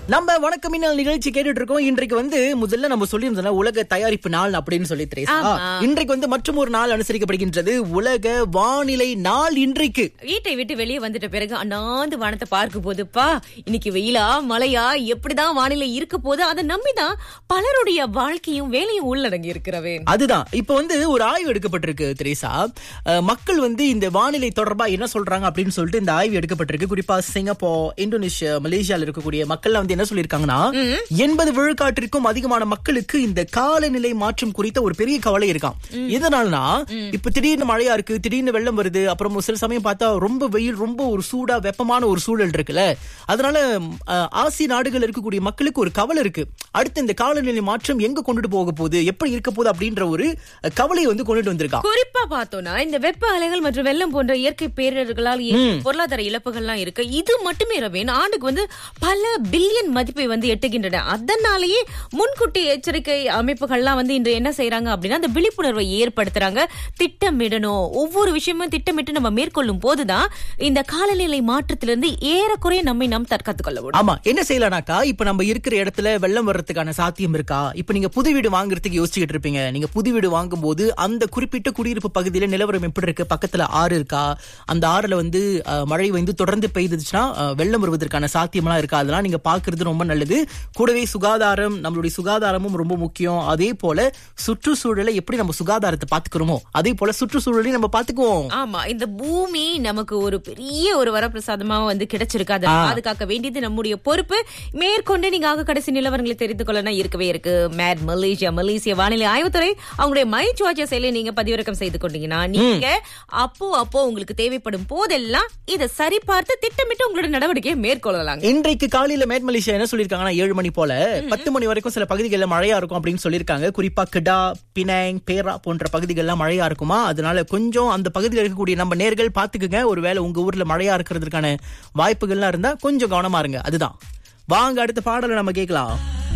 நம்ம வணக்கம் மின்னல் நிகழ்ச்சி கேட்டுட்டு இருக்கோம். இன்றைக்கு முதல்ல நம்ம சொல்லியிருந்தோம் உலக தயாரிப்பு நாள் அப்படின்னு சொல்லி தெரியுமா? இன்றைக்கு மற்றும் ஒரு நாள் அனுசரிக்கப்படுகின்றது, உலக வானிலை நாள். இன்றைக்கு வீட்டை விட்டு வெளியே வந்துட்ட பிறகு அண்ணாந்து வானத்தை பார்க்கும் போதுப்பா, இன்னைக்கு வெயிலா மழையா எப்படிதான் வானிலை இருக்க போது, அதை நம்பிதான் பலருடைய வாழ்க்கையும் வேலையும் உள்ளடங்கி இருக்கிறவே. அதுதான் இப்ப ஒரு ஆய்வு எடுக்கப்பட்டிருக்கு தெரியுசா. மக்கள் இந்த வானிலை தொடர்பா என்ன சொல்றாங்க அப்படின்னு சொல்லிட்டு இந்த ஆய்வு எடுக்கப்பட்டிருக்கு. குறிப்பா சிங்கப்பூர், இந்தோனேஷியா, மலேசியால இருக்கக்கூடிய மக்கள் என்ன சொல்லிருக்காங்கன்னா, 80 விழுக்காட்டிற்கும் அதிகமான மக்களுக்கு இந்த காலநிலை மாற்றம் குறித்த ஒரு பெரிய கவலை இருக்காம். எதனாலனா, இப்ப திடீர்னு மழையா இருக்கு, திடீர்னு வெள்ளம் வருது, அப்புறம் சில சமயம் பார்த்தா ரொம்ப வெயில், ரொம்ப ஒரு சூடா வெப்பமான ஒரு சூழல் இருக்குல்ல. அதனால ஆசிய நாடுகள் இருக்கக்கூடிய மக்களுக்கு ஒரு கவலை இருக்கு. அடுத்து இந்த காலநிலை மாற்றம் எங்க கொண்டுட்டு போக போகுது, எப்படி இருக்க போகுது அப்படின்ற ஒரு கவலையை கொண்டுட்டு வந்திருக்கான். குறிப்பா பார்த்தோம்னா, இந்த வெப்ப அலைகள் மற்றும் வெள்ளம் போன்ற இயற்கை பேரிடர்களால் பொருளாதார இழப்புகள்லாம் இருக்கு. இது மட்டுமே ரவேன் ஆண்டுக்கு பல பில்லியன் மதிப்பை எட்டுகின்றன. அதனாலேயே முன்கூட்டி எச்சரிக்கை அமைப்புகள்லாம் இன்று என்ன செய்யறாங்க அப்படின்னா, அந்த விழிப்புணர்வை ஏற்படுத்துறாங்க. திட்டமிடணும், ஒவ்வொரு விஷயமும் திட்டமிட்டு நம்ம மேற்கொள்ளும் போதுதான் இந்த காலநிலை மாற்றத்திலிருந்து ஏறக்குறைய நம்மை நாம் தற்காத்துக் கொள்ள முடியும். ஆமா, என்ன செய்யலாம்னாக்கா, இப்ப நம்ம இருக்கிற இடத்துல வெள்ளம் வர்றதுக்கான சாத்தியம் இருக்கா? இப்ப நீங்க புது வீடு வாங்குறதுக்கு யோசிச்சுட்டு இருப்பீங்க. நீங்க புது வீடு வாங்கும் போது அந்த குறிப்பிட்ட குடியிருப்பு பகுதியில நிலவரம் எப்படி இருக்கு, பக்கத்துல ஆறு இருக்கா, அந்த ஆறுல மழை தொடர்ந்து பெய்துச்சுன்னா வெள்ளம் வருவதற்கான சாத்தியம் எல்லாம் இருக்கா, அதெல்லாம் நீங்க பாக்குறது ரொம்ப நல்லது. கூடவே சுகாதாரம், நம்மளுடைய சுகாதாரமும் ரொம்ப முக்கியம். அதே போல சுற்றுச்சூழலை எப்படி நம்ம சுகாதாரத்தை பாத்துக்கிறோமோ அதே போல சுற்றுச்சூழலையும் நம்ம பாத்துக்குவோம். ஆமா, இந்த பூமி நமக்கு ஒரு பெரிய ஒரு வரப்பிரசாதமா கிடைச்சிருக்கு. அதை பாதுகாக்க வேண்டியது நம்முடைய பொறுப்பு. மேற்கொண்டு நீங்க கடைசி நிலவரங்களை தெரிந்து கொள்ளணும் இருக்கவே இருக்கு. மேட் மலேசிய வானிலை ஆய்வுத்துறை அவங்களுடைய மை சார்ஜ் செயலை நீங்க பதிவிறக்கம் செய்து கொண்டீங்கன்னா, நீங்க அப்போ உங்களுக்கு தேவைப்படும் போதெல்லாம் இதை சரிபார்த்து திட்டமிட்டு உங்களோட நடவடிக்கையை மேற்கொள்ளலாம். இன்றைக்கு காலையில மேட் மலேசியா என்ன சொல்லிருக்காங்கன்னா, 7 மணி போல 10 மணி வரைக்கும் சில பகுதிகளில் மழையா இருக்கும் அப்படின்னு சொல்லிருக்காங்க. குறிப்பா கிடா, பினாங், பேரா போன்ற பகுதிகள்லாம் மழையா இருக்குமா. அதனால கொஞ்சம் அந்த பகுதியில் இருக்கக்கூடிய நம்ம நேர்கள் பாத்துக்குங்க. ஒருவேளை உங்க ஊர்ல மழையா இருக்கிறதுக்கான வாய்ப்புகள்லாம் இருந்தா கொஞ்சம் கவனமா இருங்க. அதுதான். வாங்க அடுத்த பாடலை நம்ம கேட்கலாம்.